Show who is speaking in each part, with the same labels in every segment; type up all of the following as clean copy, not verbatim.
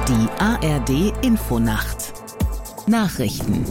Speaker 1: Die ARD Infonacht Nachrichten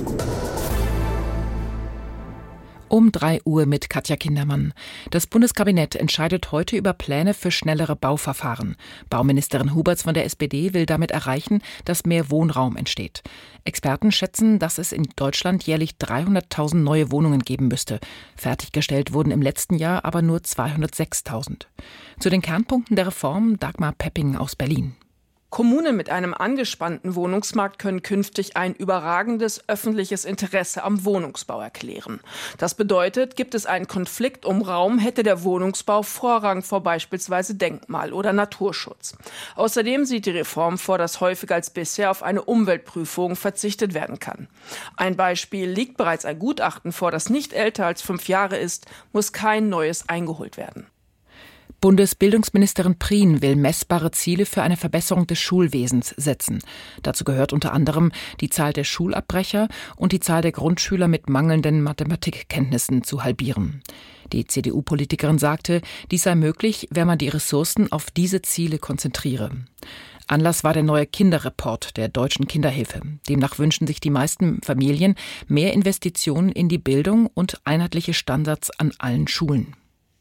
Speaker 2: Um 3 Uhr mit Katja Kindermann. Das Bundeskabinett entscheidet heute über Pläne für schnellere Bauverfahren. Bauministerin Huberts von der SPD will damit erreichen, dass mehr Wohnraum entsteht. Experten schätzen, dass es in Deutschland jährlich 300.000 neue Wohnungen geben müsste. Fertiggestellt wurden im letzten Jahr aber nur 206.000. Zu den Kernpunkten der Reform Dagmar Pepping aus Berlin.
Speaker 3: Kommunen mit einem angespannten Wohnungsmarkt können künftig ein überragendes öffentliches Interesse am Wohnungsbau erklären. Das bedeutet, gibt es einen Konflikt um Raum, hätte der Wohnungsbau Vorrang vor beispielsweise Denkmal- oder Naturschutz. Außerdem sieht die Reform vor, dass häufiger als bisher auf eine Umweltprüfung verzichtet werden kann. Ein Beispiel: liegt bereits ein Gutachten vor, das nicht älter als 5 Jahre ist, muss kein neues eingeholt werden.
Speaker 2: Bundesbildungsministerin Prien will messbare Ziele für eine Verbesserung des Schulwesens setzen. Dazu gehört unter anderem, die Zahl der Schulabbrecher und die Zahl der Grundschüler mit mangelnden Mathematikkenntnissen zu halbieren. Die CDU-Politikerin sagte, dies sei möglich, wenn man die Ressourcen auf diese Ziele konzentriere. Anlass war der neue Kinderreport der Deutschen Kinderhilfe. Demnach wünschen sich die meisten Familien mehr Investitionen in die Bildung und einheitliche Standards an allen Schulen.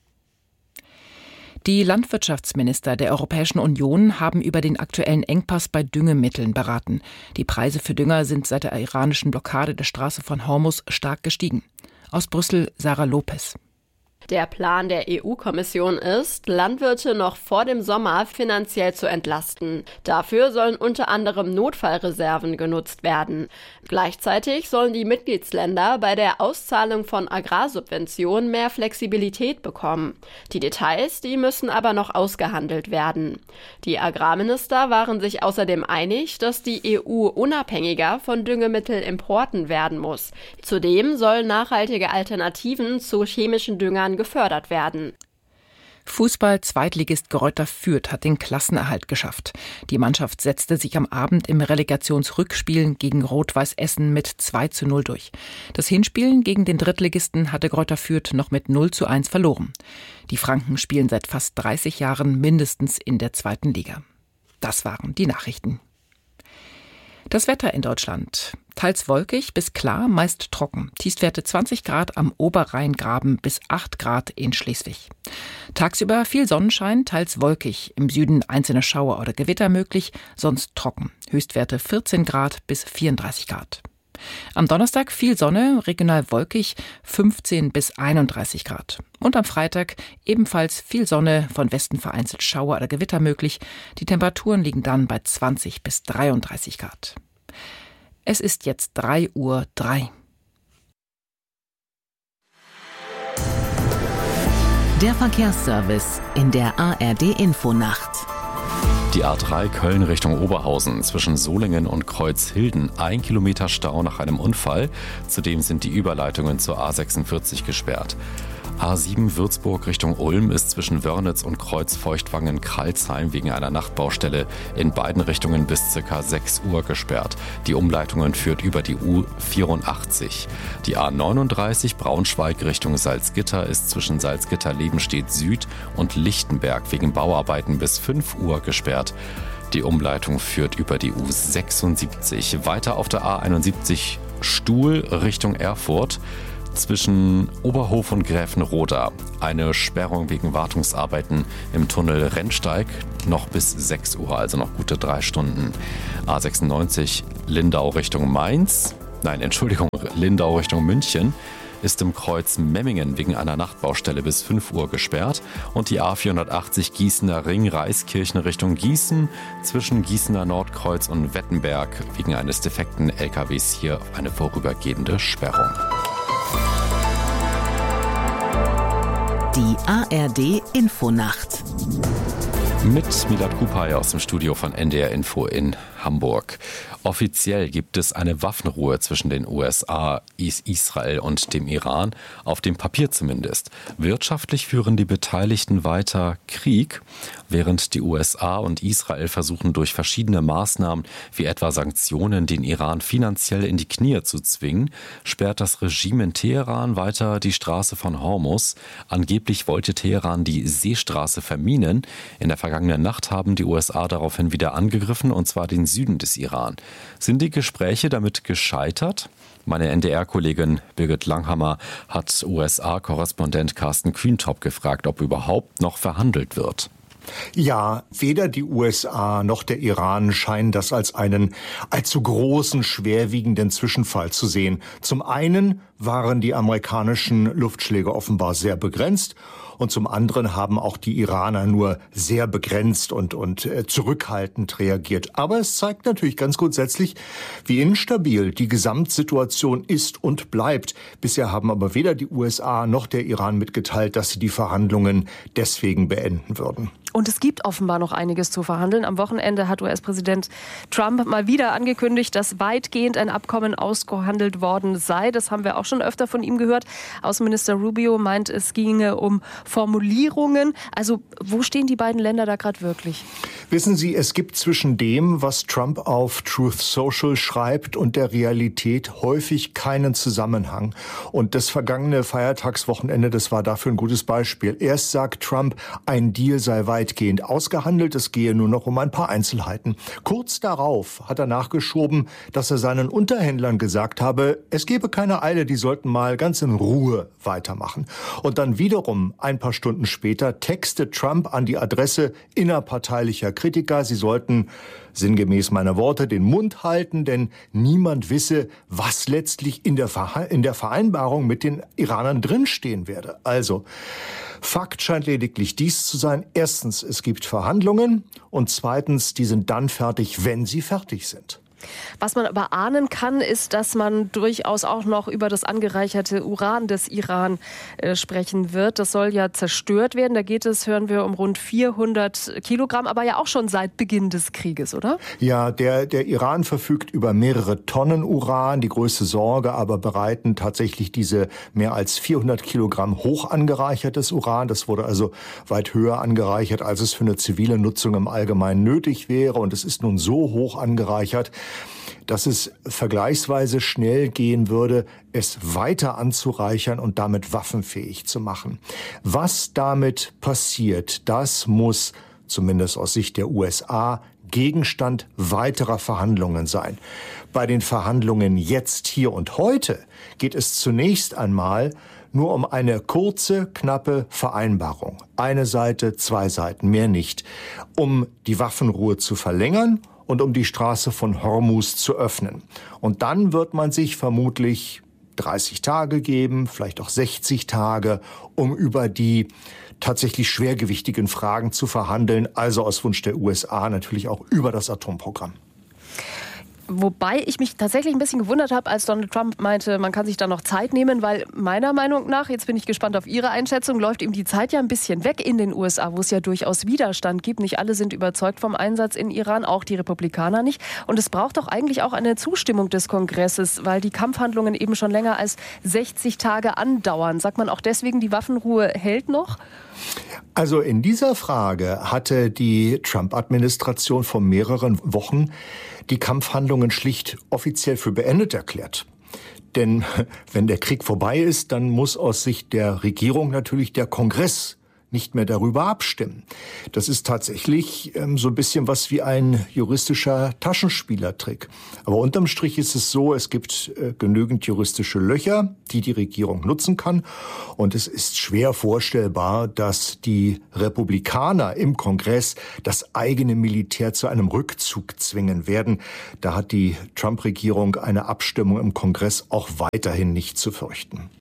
Speaker 2: Die Landwirtschaftsminister der Europäischen Union haben über den aktuellen Engpass bei Düngemitteln beraten. Die Preise für Dünger sind seit der iranischen Blockade der Straße von Hormuz stark gestiegen. Aus Brüssel Sarah Lopez.
Speaker 4: Der Plan der EU-Kommission ist, Landwirte noch vor dem Sommer finanziell zu entlasten. Dafür sollen unter anderem Notfallreserven genutzt werden. Gleichzeitig sollen die Mitgliedsländer bei der Auszahlung von Agrarsubventionen mehr Flexibilität bekommen. Die Details, die müssen aber noch ausgehandelt werden. Die Agrarminister waren sich außerdem einig, dass die EU unabhängiger von Düngemittelimporten werden muss. Zudem sollen nachhaltige Alternativen zu chemischen Düngern gefördert werden.
Speaker 2: Fußball-Zweitligist Greuther Fürth hat den Klassenerhalt geschafft. Die Mannschaft setzte sich am Abend im Relegationsrückspiel gegen Rot-Weiß Essen mit 2:0 durch. Das Hinspiel gegen den Drittligisten hatte Greuther Fürth noch mit 0:1 verloren. Die Franken spielen seit fast 30 Jahren mindestens in der 2. Liga. Das waren die Nachrichten. Das Wetter in Deutschland. Teils wolkig bis klar, meist trocken. Tiefstwerte 20 Grad am Oberrheingraben bis 8 Grad in Schleswig. Tagsüber viel Sonnenschein, teils wolkig. Im Süden einzelne Schauer oder Gewitter möglich, sonst trocken. Höchstwerte 14 Grad bis 34 Grad. Am Donnerstag viel Sonne, regional wolkig, 15 bis 31 Grad. Und am Freitag ebenfalls viel Sonne, von Westen vereinzelt Schauer oder Gewitter möglich. Die Temperaturen liegen dann bei 20 bis 33 Grad. Es ist jetzt 3:03 Uhr.
Speaker 1: Der Verkehrsservice in der ARD Infonacht.
Speaker 5: Die A3 Köln Richtung Oberhausen zwischen Solingen und Kreuzhilden 1 Kilometer Stau nach einem Unfall. Zudem sind die Überleitungen zur A46 gesperrt. A7 Würzburg Richtung Ulm ist zwischen Wörnitz und Kreuzfeuchtwangen-Kralsheim wegen einer Nachtbaustelle in beiden Richtungen bis ca. 6 Uhr gesperrt. Die Umleitung führt über die U84. Die A39 Braunschweig Richtung Salzgitter ist zwischen Salzgitter-Lebenstedt Süd und Lichtenberg wegen Bauarbeiten bis 5 Uhr gesperrt. Die Umleitung führt über die U76. Weiter auf der A71 Stuhl Richtung Erfurt. Zwischen Oberhof und Gräfenroda eine Sperrung wegen Wartungsarbeiten im Tunnel Rennsteig noch bis 6 Uhr, also noch gute 3 Stunden. A96 Lindau Richtung Lindau Richtung München ist im Kreuz Memmingen wegen einer Nachtbaustelle bis 5 Uhr gesperrt und die A480 Gießener Ring Reiskirchen Richtung Gießen zwischen Gießener Nordkreuz und Wettenberg wegen eines defekten LKWs hier eine vorübergehende Sperrung.
Speaker 1: Die ARD Infonacht.
Speaker 5: Mit Milad Kupay aus dem Studio von NDR Info in Hamburg. Offiziell gibt es eine Waffenruhe zwischen den USA, Israel und dem Iran, auf dem Papier zumindest. Wirtschaftlich führen die Beteiligten weiter Krieg, während die USA und Israel versuchen durch verschiedene Maßnahmen wie etwa Sanktionen den Iran finanziell in die Knie zu zwingen, sperrt das Regime in Teheran weiter die Straße von Hormuz. Angeblich wollte Teheran die Seestraße verminen. In der vergangene Nacht haben die USA daraufhin wieder angegriffen, und zwar den Süden des Iran. Sind die Gespräche damit gescheitert? Meine NDR-Kollegin Birgit Langhammer hat USA-Korrespondent Carsten Kühntop gefragt, ob überhaupt noch verhandelt wird.
Speaker 6: Ja, weder die USA noch der Iran scheinen das als einen allzu großen, schwerwiegenden Zwischenfall zu sehen. Zum einen waren die amerikanischen Luftschläge offenbar sehr begrenzt und zum anderen haben auch die Iraner nur sehr begrenzt und zurückhaltend reagiert. Aber es zeigt natürlich ganz grundsätzlich, wie instabil die Gesamtsituation ist und bleibt. Bisher haben aber weder die USA noch der Iran mitgeteilt, dass sie die Verhandlungen deswegen beenden würden.
Speaker 7: Und es gibt offenbar noch einiges zu verhandeln. Am Wochenende hat US-Präsident Trump mal wieder angekündigt, dass weitgehend ein Abkommen ausgehandelt worden sei. Das haben wir auch schon öfter von ihm gehört. Außenminister Rubio meint, es ginge um Formulierungen. Also wo stehen die beiden Länder da gerade wirklich?
Speaker 6: Wissen Sie, es gibt zwischen dem, was Trump auf Truth Social schreibt, und der Realität häufig keinen Zusammenhang. Und das vergangene Feiertagswochenende, das war dafür ein gutes Beispiel. Erst sagt Trump, ein Deal sei weitgehend ausgehandelt, es gehe nur noch um ein paar Einzelheiten. Kurz darauf hat er nachgeschoben, dass er seinen Unterhändlern gesagt habe, es gebe keine Eile, die sollten mal ganz in Ruhe weitermachen. Und dann wiederum ein paar Stunden später textet Trump an die Adresse innerparteilicher Kritiker, sie sollten sinngemäß meiner Worte den Mund halten, denn niemand wisse, was letztlich in der Vereinbarung mit den Iranern drinstehen werde. Also, Fakt scheint lediglich dies zu sein. Erstens, es gibt Verhandlungen, und zweitens, die sind dann fertig, wenn sie fertig sind.
Speaker 7: Was man aber ahnen kann, ist, dass man durchaus auch noch über das angereicherte Uran des Iran sprechen wird. Das soll ja zerstört werden. Da geht es, hören wir, um rund 400 Kilogramm, aber ja auch schon seit Beginn des Krieges, oder?
Speaker 6: Ja, der Iran verfügt über mehrere Tonnen Uran. Die größte Sorge aber bereiten tatsächlich diese mehr als 400 Kilogramm hoch angereichertes Uran. Das wurde also weit höher angereichert, als es für eine zivile Nutzung im Allgemeinen nötig wäre. Und es ist nun so hoch angereichert, dass es vergleichsweise schnell gehen würde, es weiter anzureichern und damit waffenfähig zu machen. Was damit passiert, das muss, zumindest aus Sicht der USA, Gegenstand weiterer Verhandlungen sein. Bei den Verhandlungen jetzt, hier und heute geht es zunächst einmal nur um eine kurze, knappe Vereinbarung. Eine Seite, zwei Seiten, mehr nicht. Um die Waffenruhe zu verlängern und um die Straße von Hormuz zu öffnen. Und dann wird man sich vermutlich 30 Tage geben, vielleicht auch 60 Tage, um über die tatsächlich schwergewichtigen Fragen zu verhandeln, also aus Wunsch der USA natürlich auch über das Atomprogramm.
Speaker 7: Wobei ich mich tatsächlich ein bisschen gewundert habe, als Donald Trump meinte, man kann sich da noch Zeit nehmen, weil meiner Meinung nach, jetzt bin ich gespannt auf Ihre Einschätzung, läuft ihm die Zeit ja ein bisschen weg in den USA, wo es ja durchaus Widerstand gibt. Nicht alle sind überzeugt vom Einsatz in Iran, auch die Republikaner nicht. Und es braucht doch eigentlich auch eine Zustimmung des Kongresses, weil die Kampfhandlungen eben schon länger als 60 Tage andauern. Sagt man auch deswegen, die Waffenruhe hält noch?
Speaker 6: Also in dieser Frage hatte die Trump-Administration vor mehreren Wochen die Kampfhandlungen schlicht offiziell für beendet erklärt. Denn wenn der Krieg vorbei ist, dann muss aus Sicht der Regierung natürlich der Kongress nicht mehr darüber abstimmen. Das ist tatsächlich so ein bisschen was wie ein juristischer Taschenspielertrick. Aber unterm Strich ist es so, es gibt genügend juristische Löcher, die die Regierung nutzen kann. Und es ist schwer vorstellbar, dass die Republikaner im Kongress das eigene Militär zu einem Rückzug zwingen werden. Da hat die Trump-Regierung eine Abstimmung im Kongress auch weiterhin nicht zu fürchten.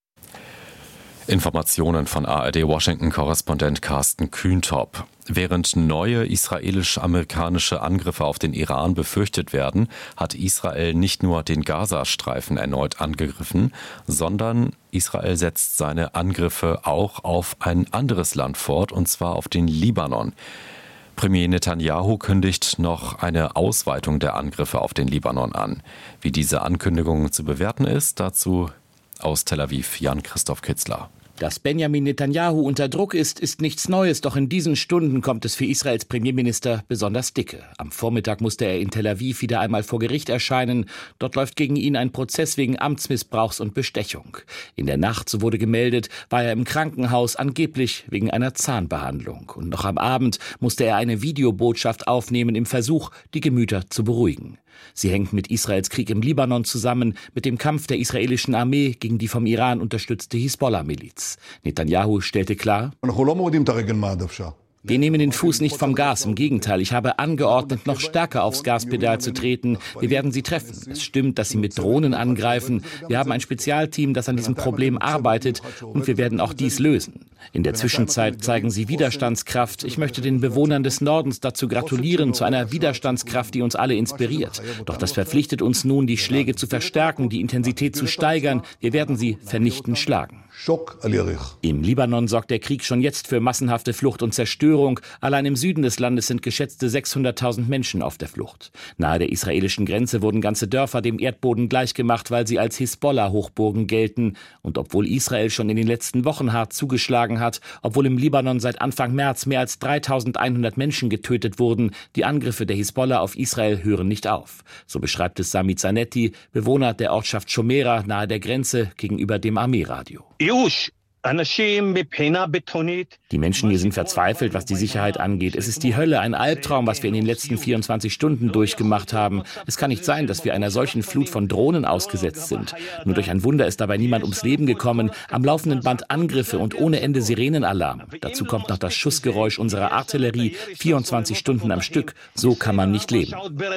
Speaker 5: Informationen von ARD-Washington-Korrespondent Carsten Kühntop. Während neue israelisch-amerikanische Angriffe auf den Iran befürchtet werden, hat Israel nicht nur den Gazastreifen erneut angegriffen, sondern Israel setzt seine Angriffe auch auf ein anderes Land fort, und zwar auf den Libanon. Premier Netanyahu kündigt noch eine Ausweitung der Angriffe auf den Libanon an. Wie diese Ankündigung zu bewerten ist, dazu aus Tel Aviv Jan-Christoph Kitzler.
Speaker 8: Dass Benjamin Netanyahu unter Druck ist, ist nichts Neues, doch in diesen Stunden kommt es für Israels Premierminister besonders dicke. Am Vormittag musste er in Tel Aviv wieder einmal vor Gericht erscheinen. Dort läuft gegen ihn ein Prozess wegen Amtsmissbrauchs und Bestechung. In der Nacht, so wurde gemeldet, war er im Krankenhaus, angeblich wegen einer Zahnbehandlung. Und noch am Abend musste er eine Videobotschaft aufnehmen im Versuch, die Gemüter zu beruhigen. Sie hängt mit Israels Krieg im Libanon zusammen, mit dem Kampf der israelischen Armee gegen die vom Iran unterstützte Hisbollah-Miliz. Netanyahu stellte klar: Wir nehmen den Fuß nicht vom Gas, im Gegenteil, ich habe angeordnet, noch stärker aufs Gaspedal zu treten. Wir werden sie treffen. Es stimmt, dass sie mit Drohnen angreifen. Wir haben ein Spezialteam, das an diesem Problem arbeitet, und wir werden auch dies lösen. In der Zwischenzeit zeigen sie Widerstandskraft. Ich möchte den Bewohnern des Nordens dazu gratulieren, zu einer Widerstandskraft, die uns alle inspiriert. Doch das verpflichtet uns nun, die Schläge zu verstärken, die Intensität zu steigern. Wir werden sie vernichtend schlagen. Im Libanon sorgt der Krieg schon jetzt für massenhafte Flucht und Zerstörung. Allein im Süden des Landes sind geschätzte 600.000 Menschen auf der Flucht. Nahe der israelischen Grenze wurden ganze Dörfer dem Erdboden gleichgemacht, weil sie als Hisbollah-Hochburgen gelten. Und obwohl Israel schon in den letzten Wochen hart zugeschlagen hat, obwohl im Libanon seit Anfang März mehr als 3.100 Menschen getötet wurden, die Angriffe der Hisbollah auf Israel hören nicht auf. So beschreibt es Sami Zanetti, Bewohner der Ortschaft Shomera nahe der Grenze gegenüber dem Armeeradio. Die Menschen hier sind verzweifelt, was die Sicherheit angeht. Es ist die Hölle, ein Albtraum, was wir in den letzten 24 Stunden durchgemacht haben. Es kann nicht sein, dass wir einer solchen Flut von Drohnen ausgesetzt sind. Nur durch ein Wunder ist dabei niemand ums Leben gekommen. Am laufenden Band Angriffe und ohne Ende Sirenenalarm. Dazu kommt noch das Schussgeräusch unserer Artillerie, 24 Stunden am Stück. So kann man nicht leben.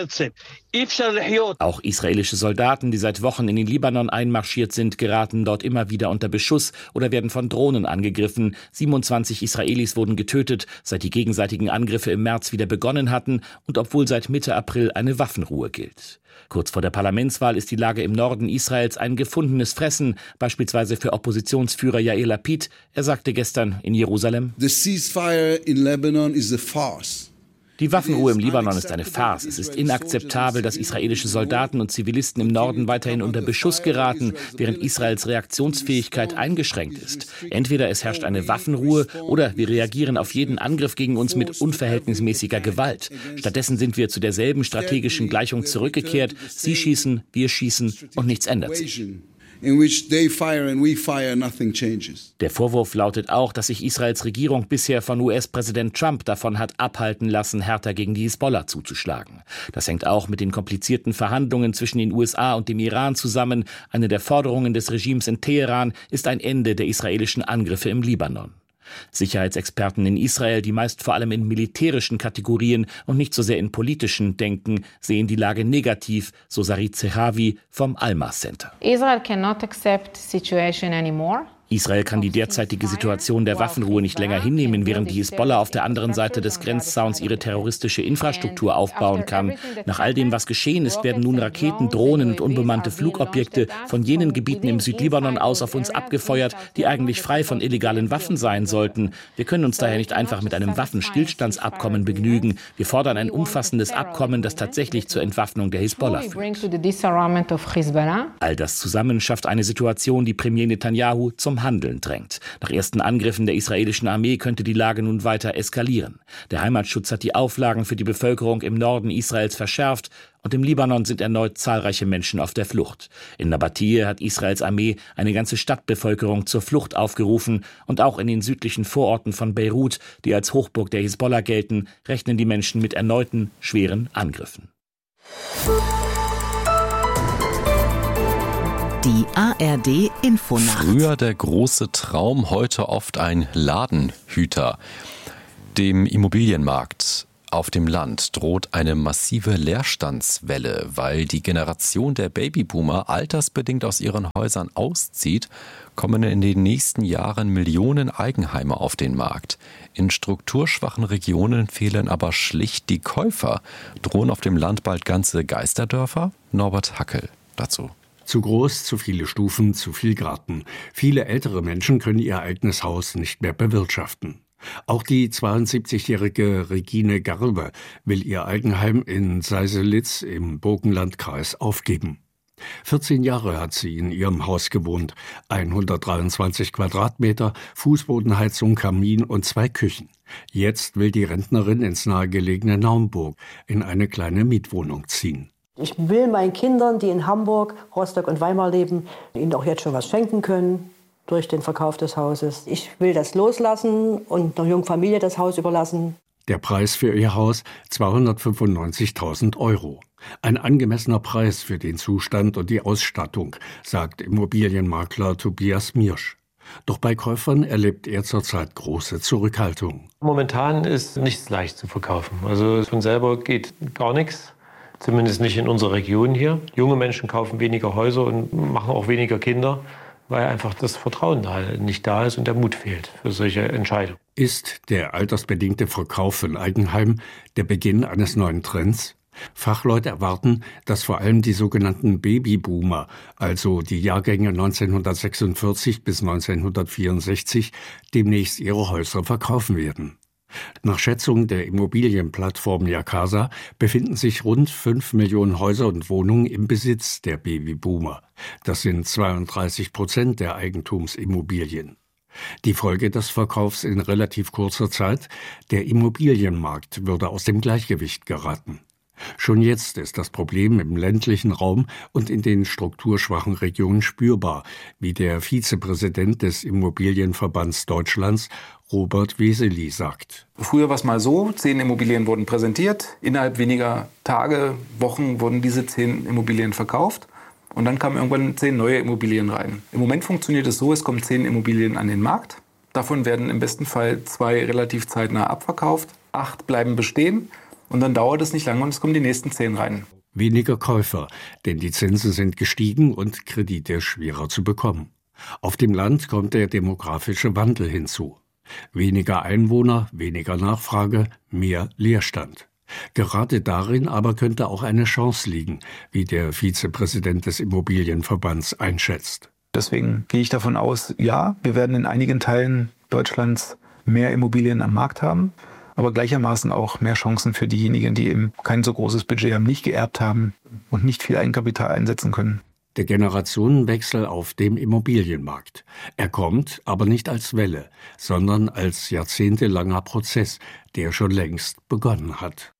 Speaker 8: Auch israelische Soldaten, die seit Wochen in den Libanon einmarschiert sind, geraten dort immer wieder unter Beschuss oder werden von Drohnen angegriffen. 27 Israelis wurden getötet, seit die gegenseitigen Angriffe im März wieder begonnen hatten und obwohl seit Mitte April eine Waffenruhe gilt. Kurz vor der Parlamentswahl ist die Lage im Norden Israels ein gefundenes Fressen, beispielsweise für Oppositionsführer Yair Lapid. Er sagte gestern in Jerusalem:
Speaker 9: The ceasefire in Lebanon is a farce.
Speaker 8: Die Waffenruhe im Libanon ist eine Farce. Es ist inakzeptabel, dass israelische Soldaten und Zivilisten im Norden weiterhin unter Beschuss geraten, während Israels Reaktionsfähigkeit eingeschränkt ist. Entweder es herrscht eine Waffenruhe oder wir reagieren auf jeden Angriff gegen uns mit unverhältnismäßiger Gewalt. Stattdessen sind wir zu derselben strategischen Gleichung zurückgekehrt. Sie schießen, wir schießen und nichts ändert sich.
Speaker 9: In which they fire and we fire, nothing changes.
Speaker 8: Der Vorwurf lautet auch, dass sich Israels Regierung bisher von US-Präsident Trump davon hat abhalten lassen, härter gegen die Hisbollah zuzuschlagen. Das hängt auch mit den komplizierten Verhandlungen zwischen den USA und dem Iran zusammen. Eine der Forderungen des Regimes in Teheran ist ein Ende der israelischen Angriffe im Libanon. Sicherheitsexperten in Israel, die meist vor allem in militärischen Kategorien und nicht so sehr in politischen denken, sehen die Lage negativ, so Sarit Zehavi vom Alma Center.
Speaker 10: Israel cannot accept the situation anymore.
Speaker 8: Israel kann die derzeitige Situation der Waffenruhe nicht länger hinnehmen, während die Hisbollah auf der anderen Seite des Grenzzauns ihre terroristische Infrastruktur aufbauen kann. Nach all dem, was geschehen ist, werden nun Raketen, Drohnen und unbemannte Flugobjekte von jenen Gebieten im Südlibanon aus auf uns abgefeuert, die eigentlich frei von illegalen Waffen sein sollten. Wir können uns daher nicht einfach mit einem Waffenstillstandsabkommen begnügen. Wir fordern ein umfassendes Abkommen, das tatsächlich zur Entwaffnung der Hisbollah führt. All das zusammen schafft eine Situation, die Premier Netanyahu zum Handeln drängt. Nach ersten Angriffen der israelischen Armee könnte die Lage nun weiter eskalieren. Der Heimatschutz hat die Auflagen für die Bevölkerung im Norden Israels verschärft und im Libanon sind erneut zahlreiche Menschen auf der Flucht. In Nabatie hat Israels Armee eine ganze Stadtbevölkerung zur Flucht aufgerufen und auch in den südlichen Vororten von Beirut, die als Hochburg der Hisbollah gelten, rechnen die Menschen mit erneuten schweren Angriffen.
Speaker 1: Die ARD Infonacht.
Speaker 5: Früher der große Traum, heute oft ein Ladenhüter. Dem Immobilienmarkt auf dem Land droht eine massive Leerstandswelle, weil die Generation der Babyboomer altersbedingt aus ihren Häusern auszieht, kommen in den nächsten Jahren Millionen Eigenheime auf den Markt. In strukturschwachen Regionen fehlen aber schlicht die Käufer. Drohen auf dem Land bald ganze Geisterdörfer? Norbert Hackel dazu.
Speaker 11: Zu groß, zu viele Stufen, zu viel Garten. Viele ältere Menschen können ihr eigenes Haus nicht mehr bewirtschaften. Auch die 72-jährige Regine Garbe will ihr Eigenheim in Seiselitz im Burgenlandkreis aufgeben. 14 Jahre hat sie in ihrem Haus gewohnt. 123 Quadratmeter, Fußbodenheizung, Kamin und 2 Küchen. Jetzt will die Rentnerin ins nahegelegene Naumburg in eine kleine Mietwohnung ziehen.
Speaker 12: Ich will meinen Kindern, die in Hamburg, Rostock und Weimar leben, ihnen auch jetzt schon was schenken können durch den Verkauf des Hauses. Ich will das loslassen und einer jungen Familie das Haus überlassen.
Speaker 11: Der Preis für ihr Haus 295.000 €. Ein angemessener Preis für den Zustand und die Ausstattung, sagt Immobilienmakler Tobias Miersch. Doch bei Käufern erlebt er zurzeit große Zurückhaltung.
Speaker 13: Momentan ist nichts leicht zu verkaufen. Also von selber geht gar nichts, zumindest nicht in unserer Region hier. Junge Menschen kaufen weniger Häuser und machen auch weniger Kinder, weil einfach das Vertrauen nicht da ist und der Mut fehlt für solche Entscheidungen.
Speaker 11: Ist der altersbedingte Verkauf von Eigenheim der Beginn eines neuen Trends? Fachleute erwarten, dass vor allem die sogenannten Babyboomer, also die Jahrgänge 1946 bis 1964, demnächst ihre Häuser verkaufen werden. Nach Schätzung der Immobilienplattform Jacasa befinden sich rund 5 Millionen Häuser und Wohnungen im Besitz der Babyboomer. Das sind 32% der Eigentumsimmobilien. Die Folge des Verkaufs in relativ kurzer Zeit: der Immobilienmarkt würde aus dem Gleichgewicht geraten. Schon jetzt ist das Problem im ländlichen Raum und in den strukturschwachen Regionen spürbar, wie der Vizepräsident des Immobilienverbands Deutschlands, Robert Weseli, sagt.
Speaker 14: Früher war es mal so, 10 Immobilien wurden präsentiert, innerhalb weniger Tage, Wochen wurden diese 10 Immobilien verkauft und dann kamen irgendwann 10 neue Immobilien rein. Im Moment funktioniert es so, es kommen 10 Immobilien an den Markt, davon werden im besten Fall 2 relativ zeitnah abverkauft, 8 bleiben bestehen. Und dann dauert es nicht lange und es kommen die nächsten 10 rein.
Speaker 11: Weniger Käufer, denn die Zinsen sind gestiegen und Kredite schwerer zu bekommen. Auf dem Land kommt der demografische Wandel hinzu. Weniger Einwohner, weniger Nachfrage, mehr Leerstand. Gerade darin aber könnte auch eine Chance liegen, wie der Vizepräsident des Immobilienverbands einschätzt.
Speaker 15: Deswegen gehe ich davon aus, ja, wir werden in einigen Teilen Deutschlands mehr Immobilien am Markt haben. Aber gleichermaßen auch mehr Chancen für diejenigen, die eben kein so großes Budget haben, nicht geerbt haben und nicht viel Eigenkapital einsetzen können.
Speaker 11: Der Generationenwechsel auf dem Immobilienmarkt. Er kommt aber nicht als Welle, sondern als jahrzehntelanger Prozess, der schon längst begonnen hat.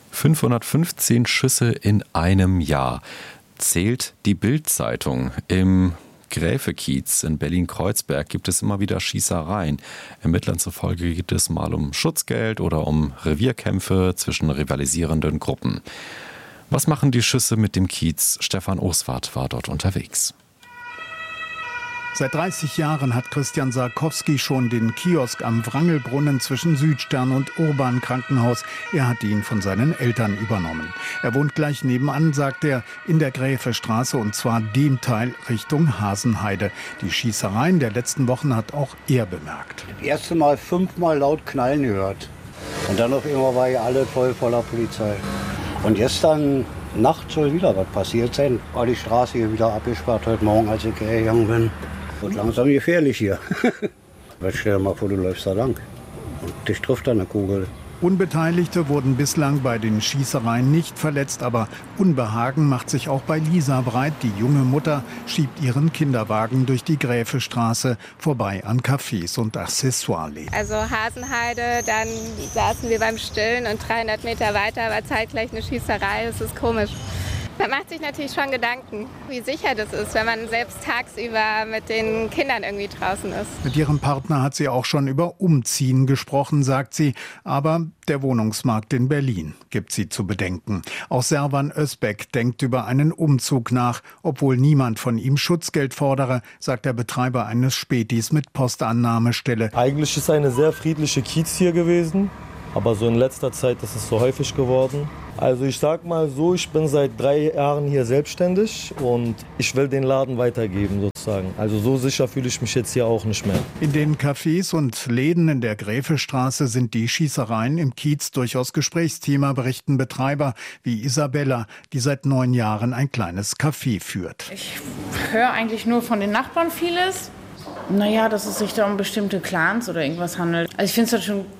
Speaker 5: 515 Schüsse in einem Jahr, zählt die Bild-Zeitung. Im Gräfekiez in Berlin-Kreuzberg gibt es immer wieder Schießereien. Ermittlern zufolge geht es mal um Schutzgeld oder um Revierkämpfe zwischen rivalisierenden Gruppen. Was machen die Schüsse mit dem Kiez? Stefan Oswart war dort unterwegs.
Speaker 16: Seit 30 Jahren hat Christian Sarkowski schon den Kiosk am Wrangelbrunnen zwischen Südstern und Urban Krankenhaus. Er hat ihn von seinen Eltern übernommen. Er wohnt gleich nebenan, sagt er, in der Gräfestraße, und zwar dem Teil Richtung Hasenheide. Die Schießereien der letzten Wochen hat auch er bemerkt.
Speaker 17: Das erste Mal 5-mal laut knallen gehört. Und dann auf einmal war ja alle voller Polizei. Und gestern Nacht soll wieder was passiert sein. War die Straße hier wieder abgesperrt heute Morgen, als ich hergegangen bin. Wird langsam gefährlich hier. Stell dir mal vor, du läufst da lang und dich trifft da eine Kugel.
Speaker 16: Unbeteiligte wurden bislang bei den Schießereien nicht verletzt, aber Unbehagen macht sich auch bei Lisa breit. Die junge Mutter schiebt ihren Kinderwagen durch die Gräfestraße vorbei an Cafés und Accessoireläden.
Speaker 18: Also Hasenheide, dann saßen wir beim Stillen und 300 Meter weiter war zeitgleich eine Schießerei. Das ist komisch. Man macht sich natürlich schon Gedanken, wie sicher das ist, wenn man selbst tagsüber mit den Kindern irgendwie draußen ist.
Speaker 16: Mit ihrem Partner hat sie auch schon über Umziehen gesprochen, sagt sie. Aber der Wohnungsmarkt in Berlin gibt sie zu bedenken. Auch Servan Özbek denkt über einen Umzug nach, obwohl niemand von ihm Schutzgeld fordere, sagt der Betreiber eines Spätis mit Postannahmestelle.
Speaker 19: Eigentlich ist eine sehr friedliche Kiez hier gewesen. Aber so in letzter Zeit ist es so häufig geworden. Also ich sag mal so, ich bin seit 3 Jahren hier selbstständig und ich will den Laden weitergeben sozusagen. Also so sicher fühle ich mich jetzt hier auch nicht mehr.
Speaker 16: In den Cafés und Läden in der Gräfestraße sind die Schießereien im Kiez durchaus Gesprächsthema, berichten Betreiber wie Isabella, die seit 9 Jahren ein kleines Café führt.
Speaker 20: Ich höre eigentlich nur von den Nachbarn vieles. Naja, dass es sich da um bestimmte Clans oder irgendwas handelt. Also ich finde es halt schon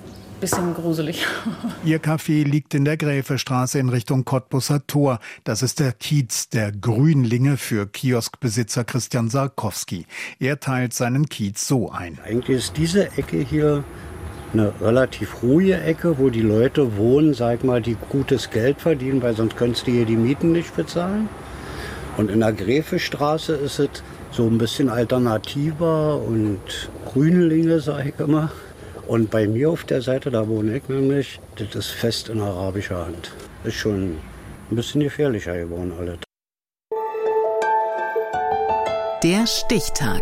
Speaker 20: bisschen gruselig.
Speaker 16: Ihr Café liegt in der Gräfestraße in Richtung Cottbuser Tor. Das ist der Kiez der Grünlinge für Kioskbesitzer Christian Sarkowski. Er teilt seinen Kiez so ein.
Speaker 17: Eigentlich ist diese Ecke hier eine relativ ruhige Ecke, wo die Leute wohnen, sag mal, die gutes Geld verdienen, weil sonst könntest du hier die Mieten nicht bezahlen. Und in der Gräfestraße ist es so ein bisschen alternativer und Grünlinge, sag ich immer. Und bei mir auf der Seite, da wohne ich nämlich, das ist fest in arabischer Hand. Ist schon ein bisschen gefährlicher geworden alles.
Speaker 1: Der Stichtag.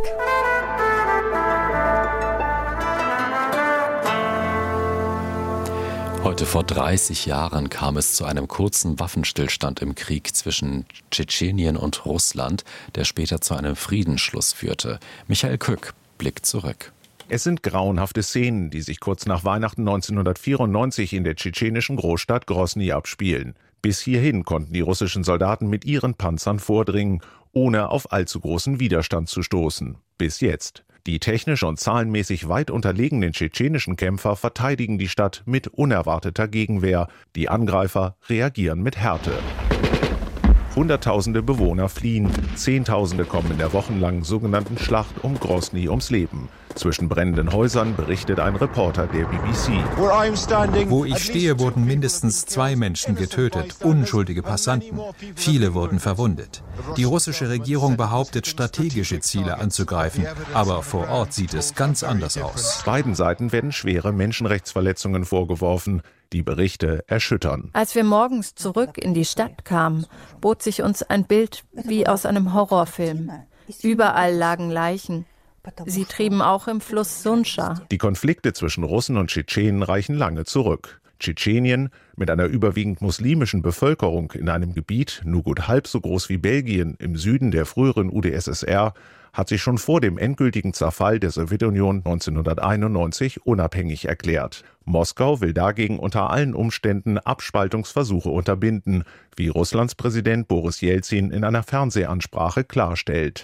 Speaker 5: Heute vor 30 Jahren kam es zu einem kurzen Waffenstillstand im Krieg zwischen Tschetschenien und Russland, der später zu einem Friedensschluss führte. Michael Kück blickt zurück.
Speaker 21: Es sind grauenhafte Szenen, die sich kurz nach Weihnachten 1994 in der tschetschenischen Großstadt Grosny abspielen. Bis hierhin konnten die russischen Soldaten mit ihren Panzern vordringen, ohne auf allzu großen Widerstand zu stoßen. Bis jetzt. Die technisch und zahlenmäßig weit unterlegenen tschetschenischen Kämpfer verteidigen die Stadt mit unerwarteter Gegenwehr. Die Angreifer reagieren mit Härte. Hunderttausende Bewohner fliehen, Zehntausende kommen in der wochenlangen sogenannten Schlacht um Grosny ums Leben. Zwischen brennenden Häusern berichtet ein Reporter der BBC.
Speaker 22: Wo ich stehe, wurden mindestens 2 Menschen getötet, unschuldige Passanten. Viele wurden verwundet. Die russische Regierung behauptet, strategische Ziele anzugreifen, aber vor Ort sieht es ganz anders aus.
Speaker 21: Beiden Seiten werden schwere Menschenrechtsverletzungen vorgeworfen. Die Berichte erschüttern.
Speaker 23: Als wir morgens zurück in die Stadt kamen, bot sich uns ein Bild wie aus einem Horrorfilm. Überall lagen Leichen. Sie trieben auch im Fluss Sunscha.
Speaker 21: Die Konflikte zwischen Russen und Tschetschenen reichen lange zurück. Tschetschenien, mit einer überwiegend muslimischen Bevölkerung in einem Gebiet nur gut halb so groß wie Belgien im Süden der früheren UdSSR, hat sich schon vor dem endgültigen Zerfall der Sowjetunion 1991 unabhängig erklärt. Moskau will dagegen unter allen Umständen Abspaltungsversuche unterbinden, wie Russlands Präsident Boris Jelzin in einer Fernsehansprache klarstellt.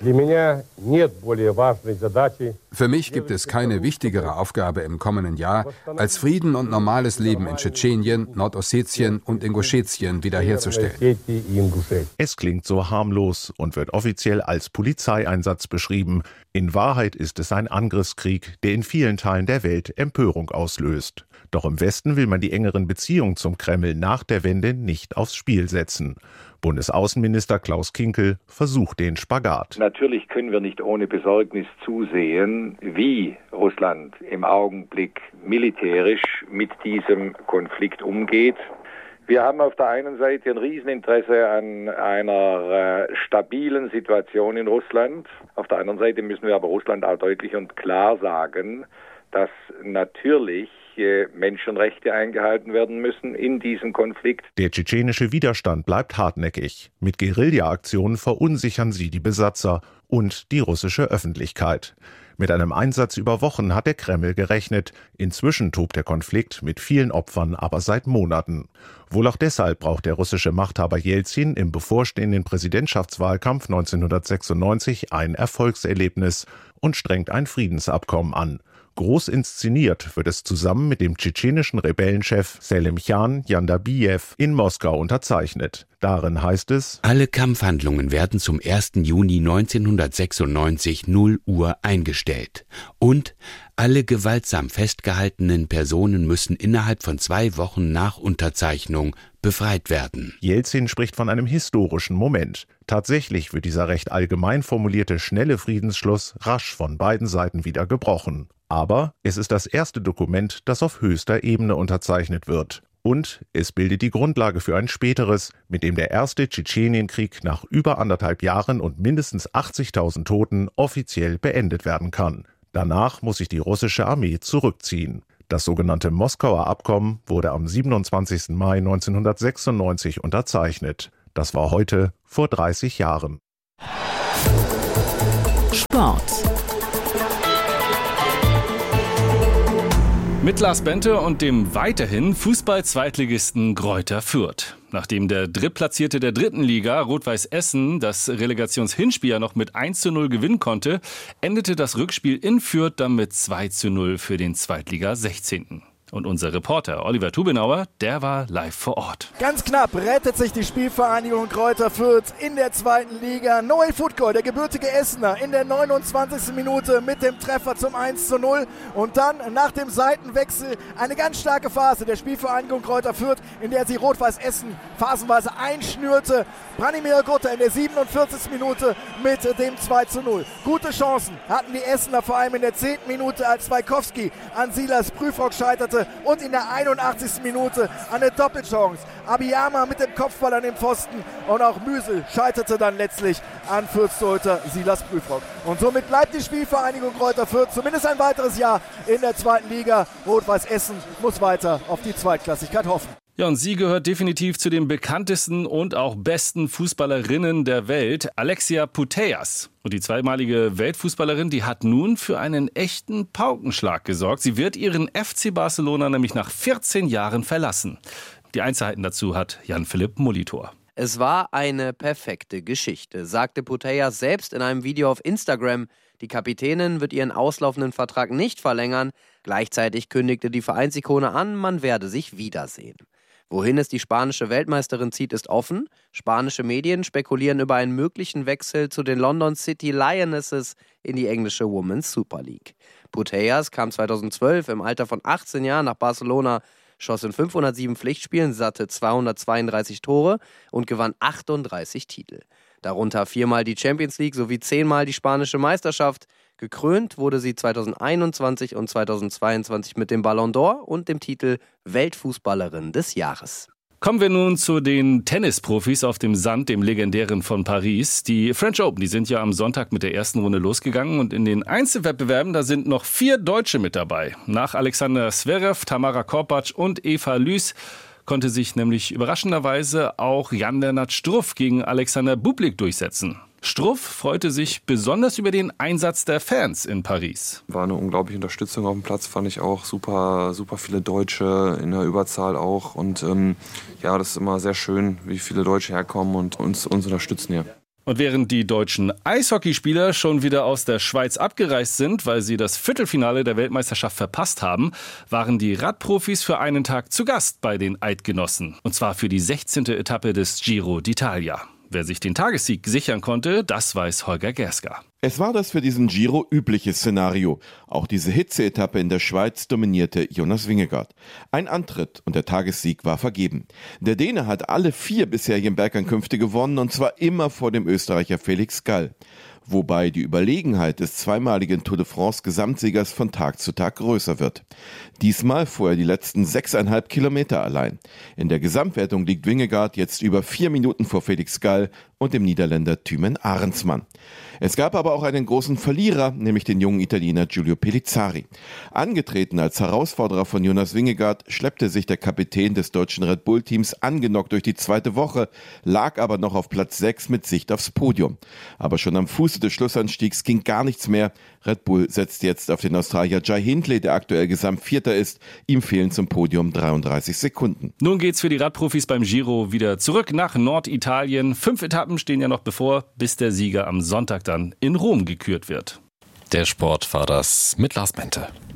Speaker 24: Für mich gibt es keine wichtigere Aufgabe im kommenden Jahr, als Frieden und normales Leben in Tschetschenien, Nordossetien und Ingushetien wiederherzustellen.
Speaker 21: Es klingt so harmlos und wird offiziell als Polizeieinsatz beschrieben. In Wahrheit ist es ein Angriffskrieg, der in vielen Teilen der Welt Empörung auslöst. Doch im Westen will man die engeren Beziehungen zum Kreml nach der Wende nicht aufs Spiel setzen. Bundesaußenminister Klaus Kinkel versucht den Spagat.
Speaker 25: Natürlich können wir nicht ohne Besorgnis zusehen, wie Russland im Augenblick militärisch mit diesem Konflikt umgeht. Wir haben auf der einen Seite ein Rieseninteresse an einer stabilen Situation in Russland. Auf der anderen Seite müssen wir aber Russland auch deutlich und klar sagen, dass natürlich Menschenrechte eingehalten werden müssen in diesem Konflikt.
Speaker 21: Der tschetschenische Widerstand bleibt hartnäckig. Mit Guerilla-Aktionen verunsichern sie die Besatzer und die russische Öffentlichkeit. Mit einem Einsatz über Wochen hat der Kreml gerechnet. Inzwischen tobt der Konflikt mit vielen Opfern aber seit Monaten. Wohl auch deshalb braucht der russische Machthaber Jelzin im bevorstehenden Präsidentschaftswahlkampf 1996 ein Erfolgserlebnis und strengt ein Friedensabkommen an. Groß inszeniert wird es zusammen mit dem tschetschenischen Rebellenchef Selimkhan Jandabijew in Moskau unterzeichnet. Darin heißt es:
Speaker 26: Alle Kampfhandlungen werden zum 1. Juni 1996 0 Uhr eingestellt. Und alle gewaltsam festgehaltenen Personen müssen innerhalb von 2 Wochen nach Unterzeichnung befreit werden.
Speaker 21: Jelzin spricht von einem historischen Moment. Tatsächlich wird dieser recht allgemein formulierte schnelle Friedensschluss rasch von beiden Seiten wieder gebrochen. Aber es ist das erste Dokument, das auf höchster Ebene unterzeichnet wird. Und es bildet die Grundlage für ein späteres, mit dem der erste Tschetschenienkrieg nach über 1,5 Jahren und mindestens 80.000 Toten offiziell beendet werden kann. Danach muss sich die russische Armee zurückziehen. Das sogenannte Moskauer Abkommen wurde am 27. Mai 1996 unterzeichnet. Das war heute vor 30 Jahren.
Speaker 1: Sport.
Speaker 27: Mit Lars Bente und dem weiterhin Fußball-Zweitligisten Greuther Fürth. Nachdem der Drittplatzierte der 3. Liga, Rot-Weiß Essen, das Relegationshinspiel ja noch mit 1:0 gewinnen konnte, endete das Rückspiel in Fürth dann mit 2:0 für den Zweitliga 16. Und unser Reporter Oliver Tubenauer, der war live vor Ort.
Speaker 2: Ganz knapp rettet sich die Spielvereinigung Greuther Fürth in der 2. Liga. Noel Futgol, der gebürtige Essener, in der 29. Minute mit dem Treffer zum 1:0. Und dann nach dem Seitenwechsel eine ganz starke Phase der Spielvereinigung Greuther Fürth, in der sie Rot-Weiß Essen phasenweise einschnürte. Branimir Gutta in der 47. Minute mit dem 2:0. Gute Chancen hatten die Essener, vor allem in der 10. Minute, als Wajkowski an Silas Prüfrock scheiterte, und in der 81. Minute eine Doppelchance. Abiyama mit dem Kopfball an den Pfosten und auch Müsel scheiterte dann letztlich an Fürth-Torhüter Silas Prüfrock. Und somit bleibt die Spielvereinigung Greuther Fürth zumindest ein weiteres Jahr in der 2. Liga. Rot-Weiß Essen muss weiter auf die Zweitklassigkeit hoffen.
Speaker 27: Ja, und sie gehört definitiv zu den bekanntesten und auch besten Fußballerinnen der Welt, Alexia Putellas. Und die zweimalige Weltfußballerin, die hat nun für einen echten Paukenschlag gesorgt. Sie wird ihren FC Barcelona nämlich nach 14 Jahren verlassen. Die Einzelheiten dazu hat Jan-Philipp Molitor.
Speaker 3: Es war eine perfekte Geschichte, sagte Putellas selbst in einem Video auf Instagram. Die Kapitänin wird ihren auslaufenden Vertrag nicht verlängern. Gleichzeitig kündigte die Vereinsikone an, man werde sich wiedersehen. Wohin es die spanische Weltmeisterin zieht, ist offen. Spanische Medien spekulieren über einen möglichen Wechsel zu den London City Lionesses in die englische Women's Super League. Putellas kam 2012 im Alter von 18 Jahren nach Barcelona, schoss in 507 Pflichtspielen satte 232 Tore und gewann 38 Titel. Darunter 4-mal die Champions League sowie 10-mal die spanische Meisterschaft. Gekrönt wurde sie 2021 und 2022 mit dem Ballon d'Or und dem Titel Weltfußballerin des Jahres.
Speaker 27: Kommen wir nun zu den Tennisprofis auf dem Sand, dem legendären von Paris. Die French Open, die sind ja am Sonntag mit der ersten Runde losgegangen und in den Einzelwettbewerben, da sind noch 4 Deutsche mit dabei. Nach Alexander Zverev, Tamara Korpatsch und Eva Lüß konnte sich nämlich überraschenderweise auch Jan-Lennart Struff gegen Alexander Bublik durchsetzen. Struff freute sich besonders über den Einsatz der Fans in Paris.
Speaker 4: War eine unglaubliche Unterstützung auf dem Platz, fand ich auch. Super viele Deutsche in der Überzahl auch. Und ja, das ist immer sehr schön, wie viele Deutsche herkommen und uns unterstützen hier.
Speaker 27: Und während die deutschen Eishockeyspieler schon wieder aus der Schweiz abgereist sind, weil sie das Viertelfinale der Weltmeisterschaft verpasst haben, waren die Radprofis für einen Tag zu Gast bei den Eidgenossen. Und zwar für die 16. Etappe des Giro d'Italia. Wer sich den Tagessieg sichern konnte, das weiß Holger Gerska.
Speaker 6: Es war das für diesen Giro übliche Szenario. Auch diese Hitze-Etappe in der Schweiz dominierte Jonas Vingegaard. Ein Antritt und der Tagessieg war vergeben. Der Däne hat alle 4 bisherigen Bergankünfte gewonnen und zwar immer vor dem Österreicher Felix Gall. Wobei die Überlegenheit des zweimaligen Tour de France Gesamtsiegers von Tag zu Tag größer wird. Diesmal fuhr er die letzten 6,5 Kilometer allein. In der Gesamtwertung liegt Vingegaard jetzt über 4 Minuten vor Felix Gall und dem Niederländer Thymen Arendsman. Es gab aber auch einen großen Verlierer, nämlich den jungen Italiener Giulio Pellizzari. Angetreten als Herausforderer von Jonas Vingegaard schleppte sich der Kapitän des deutschen Red Bull-Teams angenockt durch die zweite Woche, lag aber noch auf Platz 6 mit Sicht aufs Podium. Aber schon am Fuße des Schlussanstiegs ging gar nichts mehr. Red Bull setzt jetzt auf den Australier Jai Hindley, der aktuell Gesamtvierter ist. Ihm fehlen zum Podium 33 Sekunden.
Speaker 27: Nun geht's für die Radprofis beim Giro wieder zurück nach Norditalien. 5 Etappen stehen ja noch bevor, bis der Sieger am Sonntag dann in Rom gekürt wird.
Speaker 5: Der Sport war das mit Lars Mente.